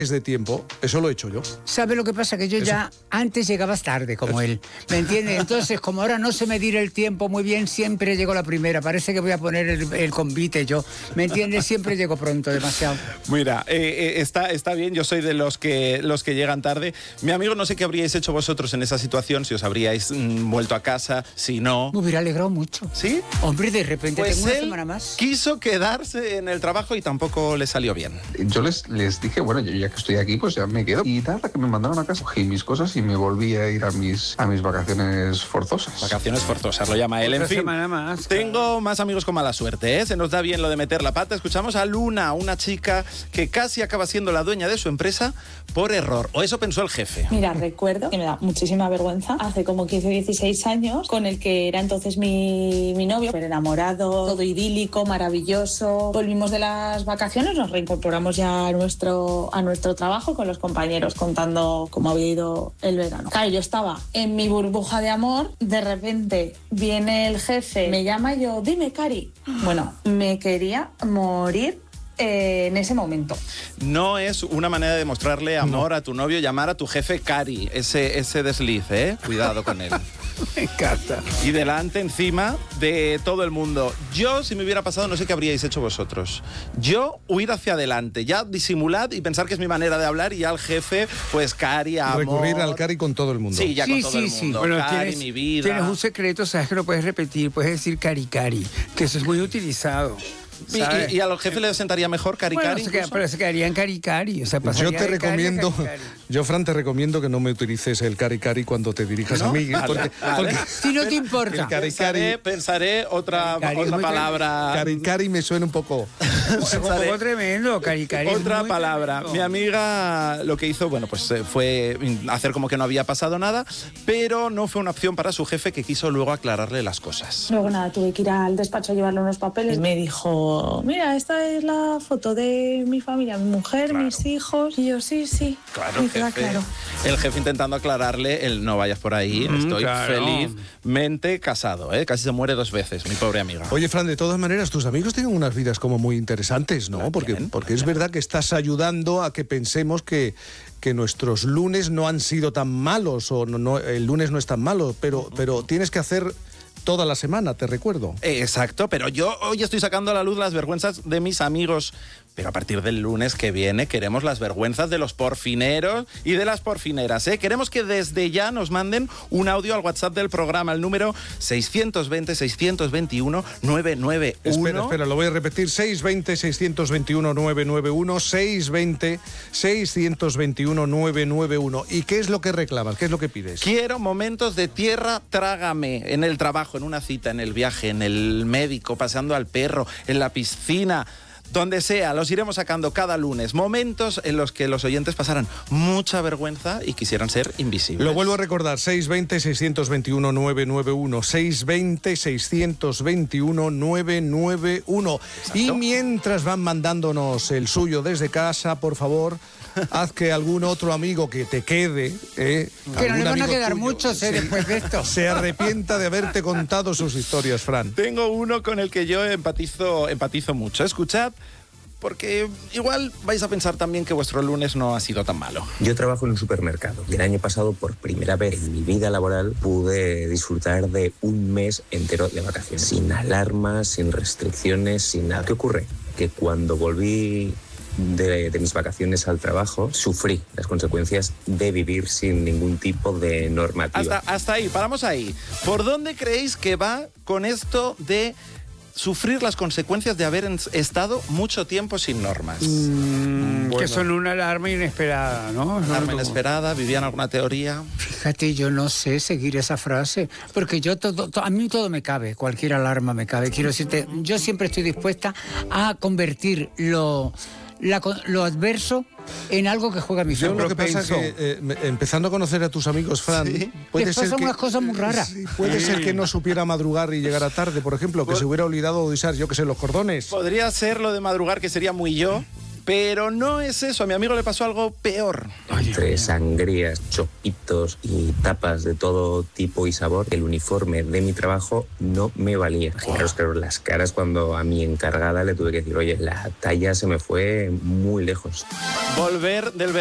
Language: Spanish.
de tiempo, eso lo he hecho yo. ¿Sabe lo que pasa? Que yo ya antes llegabas tarde, como él, ¿me entiendes? Entonces, como ahora no sé medir el tiempo muy bien, siempre llego la primera. Parece que voy a poner el convite yo, ¿me entiendes? Siempre llego pronto, demasiado. Mira, está bien, yo soy de los que llegan tarde. Mi amigo, no sé qué habríais hecho vosotros en esa situación, si os habríais vuelto a casa, si no. Me hubiera alegrado mucho. ¿Sí? Hombre, de repente Pues tengo una él semana más. quiso quedarse en el trabajo y tampoco le salió bien. Yo les dije, bueno, yo ya que estoy aquí, pues ya me quedo. Y nada, que me mandaron a casa, cogí mis cosas y me volví a ir a mis vacaciones forzosas. Vacaciones forzosas, lo llama él. En fin, semana más, tengo más amigos con mala suerte, ¿eh? Se nos da bien lo de meter la pata. Escuchamos a Luna, una chica que casi acaba siendo la dueña de su empresa por error. O eso pensó el jefe. Mira, recuerdo que me da muchísima vergüenza. Hace como 15 o 16 años, con el que era entonces mi novio, súper enamorado, todo idílico, maravilloso. Volvimos de las vacaciones, nos reincorporamos ya a nuestro trabajo con los compañeros contando cómo había ido el verano. Claro, yo estaba en mi burbuja de amor, de repente viene el jefe, me llama y yo, dime, Cari. Bueno, me quería morir en ese momento. No es una manera de mostrarle amor a tu novio llamar a tu jefe Cari, ese desliz, ¿eh? Cuidado con él. Me encanta. Y delante, encima de todo el mundo. Yo, si me hubiera pasado, no sé qué habríais hecho vosotros. Yo, huir hacia adelante, ya disimulad y pensar que es mi manera de hablar y ya al jefe, pues Cari, amor. Recurrir al Cari con todo el mundo. Sí, ya con todo el mundo. Bueno, Cari, mi vida. Tienes un secreto, sabes que lo puedes repetir, puedes decir cari, que eso es muy utilizado. ¿Y a los jefes les sentaría mejor Cari, Bueno, Cari? pero se quedarían cari, o sea, Yo pasaría te de cari a recomiendo, cari. yo, Fran, te recomiendo que no me utilices el cari cuando te dirijas a mí. Porque Si no te importa. el cari Pensaré otra Cari, muy palabra. cari me suena un poco... Es un poco tremendo, cari. Otra palabra. Tremendo. Mi amiga lo que hizo, bueno, pues fue hacer como que no había pasado nada, pero no fue una opción para su jefe, que quiso luego aclararle las cosas. Luego nada, tuve que ir al despacho a llevarle unos papeles. Me dijo, mira, esta es la foto de mi familia, mi mujer, Claro. mis hijos. Y yo, sí. Claro, Me queda claro. el jefe intentando aclararle el no vayas por ahí, estoy claro. felizmente casado, ¿eh? Casi se muere 2 veces, mi pobre amiga. Oye, Fran, de todas maneras, tus amigos tienen unas vidas como muy interesantes, ¿no? Porque es verdad que estás ayudando a que pensemos que nuestros lunes no han sido tan malos, o no, el lunes no es tan malo, pero tienes que hacer toda la semana, te recuerdo. Exacto, pero yo hoy estoy sacando a la luz las vergüenzas de mis amigos. Pero a partir del lunes que viene queremos las vergüenzas de los porfineros y de las porfineras, ¿eh? Queremos que desde ya nos manden un audio al WhatsApp del programa, el número 620-621-991. Espera, lo voy a repetir, 620-621-991, 620-621-991. ¿Y qué es lo que reclamas? ¿Qué es lo que pides? Quiero momentos de tierra, trágame, en el trabajo, en una cita, en el viaje, en el médico, paseando al perro, en la piscina. Donde sea, los iremos sacando cada lunes. Momentos en los que los oyentes pasaran mucha vergüenza y quisieran ser invisibles. Lo vuelvo a recordar, 620-621-991, 620-621-991. Y mientras van mandándonos el suyo desde casa, por favor, haz que algún otro amigo que te quede... Que no le van a quedar tuyo, muchos después de esto. se arrepienta de haberte contado sus historias, Fran. Tengo uno con el que yo empatizo mucho. Escuchad, porque igual vais a pensar también que vuestro lunes no ha sido tan malo. Yo trabajo en un supermercado y el año pasado, por primera vez en mi vida laboral, pude disfrutar de un mes entero de vacaciones. Sin alarmas, sin restricciones, sin nada. ¿Qué ocurre? Que cuando volví de mis vacaciones al trabajo, sufrí las consecuencias de vivir sin ningún tipo de normativa. Hasta ahí, paramos ahí. ¿Por dónde creéis que va con esto de sufrir las consecuencias de haber estado mucho tiempo sin normas? Que son una alarma inesperada, ¿no? Alarma inesperada, ¿vivían alguna teoría? Fíjate, yo no sé seguir esa frase, porque a mí todo me cabe, cualquier alarma me cabe. Quiero decirte, yo siempre estoy dispuesta a convertir lo adverso en algo que juega a mi Yo favor. lo que pasa es que, empezando a conocer a tus amigos, Fran, puede les ser pasan que unas cosas muy raras. Sí, puede ser que no supiera madrugar y llegara tarde, por ejemplo, que se hubiera olvidado de usar, yo que sé, los cordones. Podría ser lo de madrugar, que sería muy yo, Pero no es eso, a mi amigo le pasó algo peor. Entre sangrías, chopitos y tapas de todo tipo y sabor, el uniforme de mi trabajo no me valía. Imaginaros, claro, las caras cuando a mi encargada le tuve que decir, oye, la talla se me fue muy lejos. Volver del